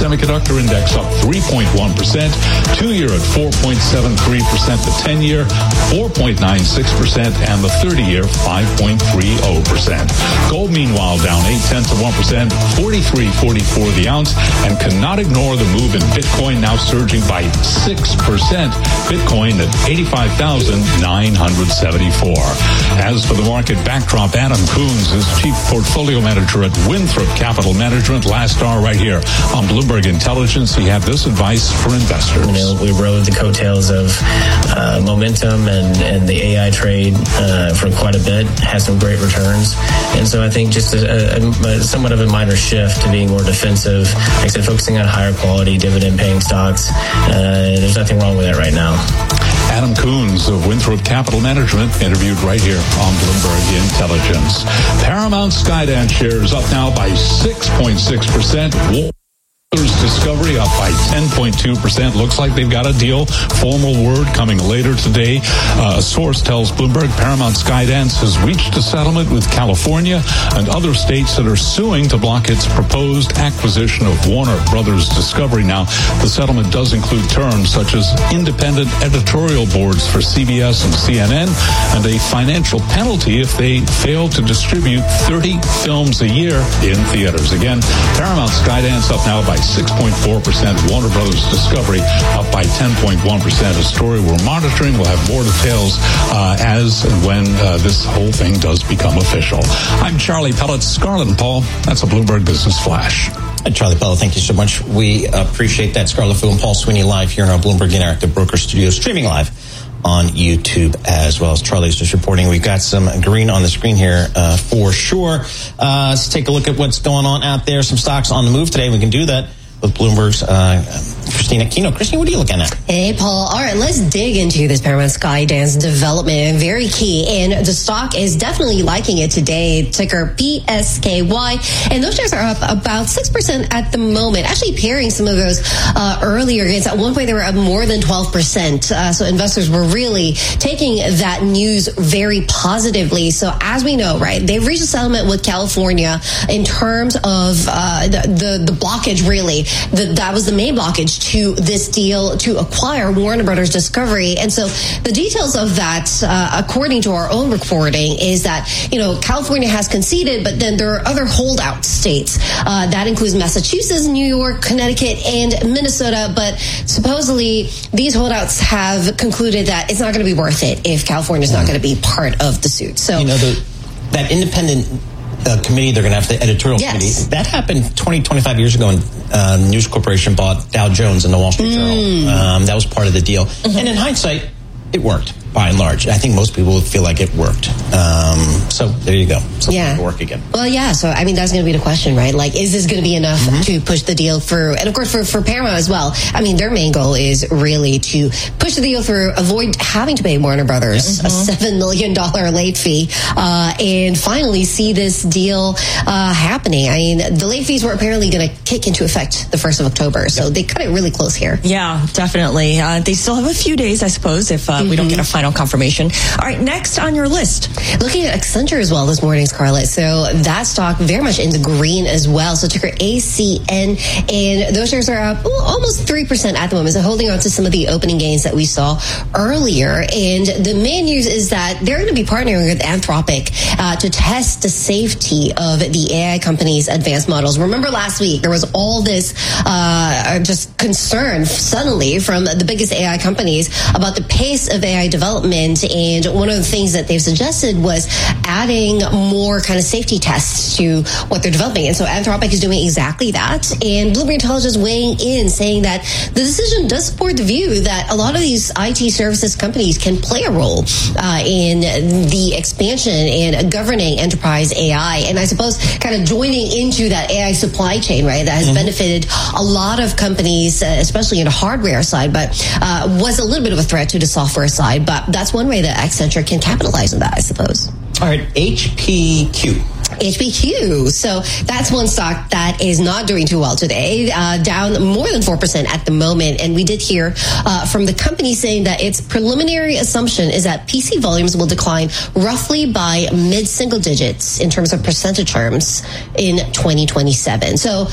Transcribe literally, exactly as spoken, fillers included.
Semiconductor Index up three point one percent. Two-year at four point seven three percent. The ten-year, four point nine six percent. And the thirty-year, five point three zero percent. Gold, meanwhile, down eight-tenths of one percent. forty-three forty-four the ounce. And cannot ignore the move in Bitcoin, now surging by six percent. Bitcoin at eighty-five thousand nine hundred seventy-four. As for the market backdrop, Adam Coons is Chief Portfolio Manager at Winthrop Capital Management. Last hour right here on Bloomberg Intelligence. He had this advice for investors. You know, we rode the coattails of uh, momentum and, and the A I trade uh, for quite a bit, had some great returns. And so I think just a, a, a somewhat of a minor shift to being more defensive, like I said, focusing on higher quality dividend-paying stocks. Uh, there's nothing wrong with that right now. Adam Coons of Winthrop Capital Management, interviewed right here on Bloomberg Intelligence. Paramount Skydance shares up now by six point six percent. Discovery up by ten point two percent. Looks like they've got a deal. Formal word coming later today. Uh, a source tells Bloomberg Paramount Skydance has reached a settlement with California and other states that are suing to block its proposed acquisition of Warner Brothers Discovery. Now, the settlement does include terms such as independent editorial boards for C B S and C N N and a financial penalty if they fail to distribute thirty films a year in theaters. Again, Paramount Skydance up now by six point four percent. Warner Brothers Discovery up by ten point one percent. A story we're monitoring. We'll have more details uh, as and when uh, this whole thing does become official. I'm Charlie Pellet. Scarlett and Paul, that's a Bloomberg Business Flash. Charlie Pellet, thank you so much. We appreciate that. Scarlett Fu and Paul Sweeney live here in our Bloomberg Interactive Broker Studio, streaming live on YouTube as well. As Charlie's just reporting, we've got some green on the screen here uh, for sure. Uh, let's take a look at what's going on out there. Some stocks on the move today. We can do that with Bloomberg's uh, Christina Aquino. Christina, what are you looking at? Hey, Paul. All right, let's dig into this Paramount Skydance development. Very key. And the stock is definitely liking it today. Ticker P S K Y. And those shares are up about six percent at the moment. Actually pairing some of those uh, earlier gains. At one point, they were up more than twelve percent. Uh, so investors were really taking that news very positively. So as we know, right, they've reached a settlement with California in terms of uh, the, the, the blockage, really. The, that was the main blockage to this deal to acquire Warner Brothers Discovery. And so the details of that, uh, according to our own reporting, is that, you know, California has conceded, but then there are other holdout states. Uh, that includes Massachusetts, New York, Connecticut, and Minnesota. But supposedly these holdouts have concluded that it's not going to be worth it if California is not going to be part of the suit. So, you know, the, that independent Uh, committee, they're going to have the editorial yes. committee. That happened twenty, twenty-five years ago when uh, News Corporation bought Dow Jones and the Wall Street mm. Journal. Um, that was part of the deal. Mm-hmm. And in hindsight, it worked, by and large. I think most people would feel like it worked. Um, so there you go. Something yeah. to work again. Well, yeah. So, I mean, that's going to be the question, right? Like, is this going to be enough mm-hmm. to push the deal through? And, of course, for, for Paramount as well. I mean, their main goal is really to push the deal through, avoid having to pay Warner Brothers mm-hmm. a seven million dollars late fee, uh, and finally see this deal uh, happening. I mean, the late fees were apparently going to kick into effect the first of October. So yep. they cut it really close here. Yeah, definitely. Uh, they still have a few days, I suppose, if uh, mm-hmm. we don't get a final confirmation. All right, next on your list. Looking at Accenture as well this morning, Scarlett. So that stock very much in the green as well. So ticker A C N, and those shares are up well, almost three percent at the moment. So holding on to some of the opening gains that we saw earlier. And the main news is that they're going to be partnering with Anthropic uh, to test the safety of the A I company's advanced models. Remember last week, there was all this uh, just concern suddenly from the biggest A I companies about the pace of A I development. And one of the things that they've suggested was adding more kind of safety tests to what they're developing. And so Anthropic is doing exactly that. And Bloomberg Intelligence weighing in, saying that the decision does support the view that a lot of these I T services companies can play a role uh, in the expansion and governing enterprise A I. And I suppose kind of joining into that A I supply chain, right, that has mm-hmm. benefited a lot of companies, uh, especially in the hardware side, but uh, was a little bit of a threat to the software side. But that's one way that Accenture can capitalize on that, I suppose. All right, H P Q. H P Q. So that's one stock that is not doing too well today, uh, down more than four percent at the moment. And we did hear uh, from the company saying that its preliminary assumption is that P C volumes will decline roughly by mid-single digits in terms of percentage terms in twenty twenty-seven. So